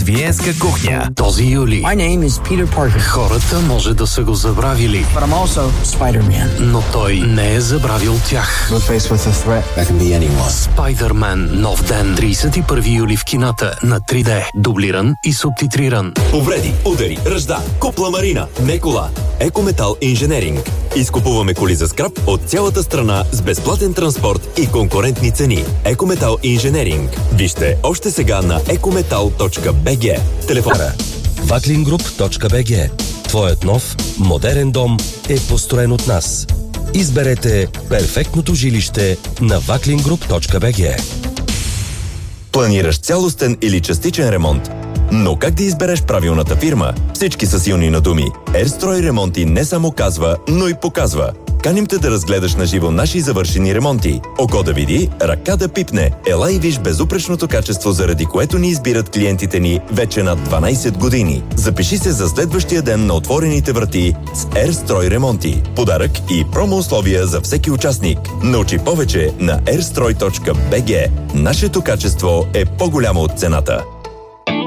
латвиенска кухня. Този юли My name is Peter Parker. хората може да са го забравили, But I'm also Spider-Man. но той не е забравил тях. We're faced with a threat that can be anyone. Спайдърмен – нов ден. 31 юли в кината на 3D. Дублиран и субтитриран. Повреди, удари, ръжда, купла марина, не кола. Екометал Инженеринг. Изкупуваме коли за скрап от цялата страна с безплатен транспорт и конкурентни цени. Екометал Инженеринг. Вижте още сега на ecometal.bg. Телефона. Vaklingroup.bg. Твоят нов, модерен дом е построен от нас. Изберете перфектното жилище на Vaklingroup.bg. Планираш цялостен или частичен ремонт? Но как да избереш правилната фирма? Всички са силни на думи. Ерстрой ремонти не само казва, но и показва. Каним те да разгледаш на живо наши завършени ремонти. Око да види, ръка да пипне. Ела и виж безупречното качество, заради което ни избират клиентите ни вече над 12 години. Запиши се за следващия ден на отворените врати с Ерстрой ремонти. Подарък и промо условия за всеки участник. Научи повече на airstroi.bg. Нашето качество е по-голямо от цената.